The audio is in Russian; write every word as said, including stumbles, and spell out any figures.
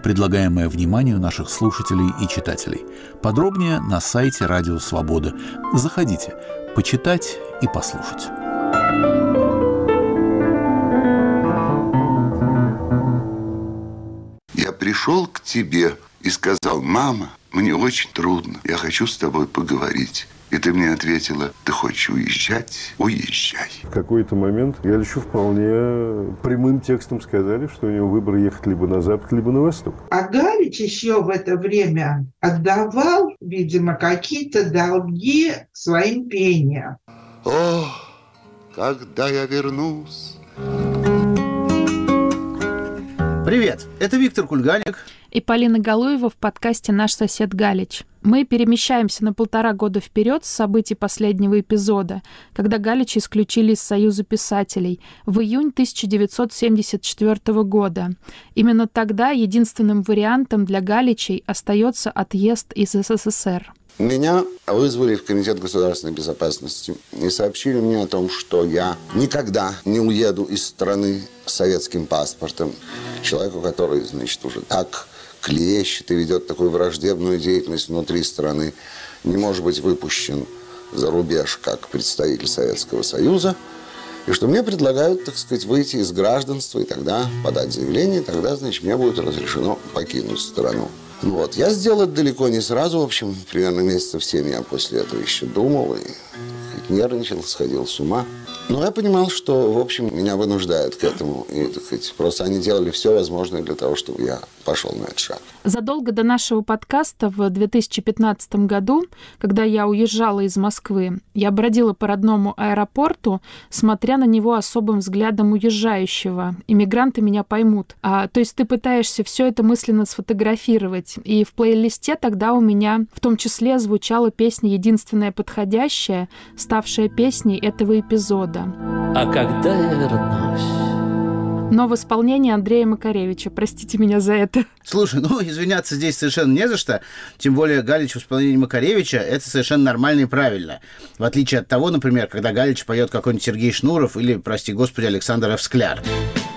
предлагаемое вниманию наших слушателей и читателей. Подробнее на сайте Радио Свобода. Заходите, почитать и послушать. Я пришел к тебе и сказал: мама, мне очень трудно, я хочу с тобой поговорить. И ты мне ответила: ты хочешь уезжать? Уезжай. В какой-то момент Галичу вполне прямым текстом сказали, что у него выбор ехать либо на запад, либо на восток. А Галич еще в это время отдавал, видимо, какие-то долги своим пениям. О, когда я вернусь. Привет, это Виктор Кульганик и Полина Галуева в подкасте «Наш сосед Галич». Мы перемещаемся на полтора года вперед с событий последнего эпизода, когда Галича исключили из Союза писателей в июнь тысяча девятьсот семьдесят четвёртого года. Именно тогда единственным вариантом для Галичей остается отъезд из СССР. Меня вызвали в Комитет государственной безопасности и сообщили мне о том, что я никогда не уеду из страны с советским паспортом. Человеку, который, значит, уже так клещет и ведет такую враждебную деятельность внутри страны, не может быть выпущен за рубеж как представитель Советского Союза. И что мне предлагают, так сказать, выйти из гражданства и тогда подать заявление, и тогда, значит, мне будет разрешено покинуть страну. Вот. Я сделал это далеко не сразу, в общем, примерно месяцев семь я после этого еще думал и нервничал, сходил с ума. Но я понимал, что, в общем, меня вынуждают к этому. И, так сказать, просто они делали все возможное для того, чтобы я пошел на этот шаг. Задолго до нашего подкаста в две тысячи пятнадцатом году, когда я уезжала из Москвы, я бродила по родному аэропорту, смотря на него особым взглядом уезжающего. Иммигранты меня поймут. А, то есть ты пытаешься все это мысленно сфотографировать. И в плейлисте тогда у меня в том числе звучала песня «Единственная подходящая», ставшая песней этого эпизода. А когда я вернусь? Но в исполнении Андрея Макаревича. Простите меня за это. Слушай, ну, извиняться здесь совершенно не за что. Тем более Галич в исполнении Макаревича — это совершенно нормально и правильно. В отличие от того, например, когда Галич поет какой-нибудь Сергей Шнуров или, прости господи, Александр Эф. Скляр.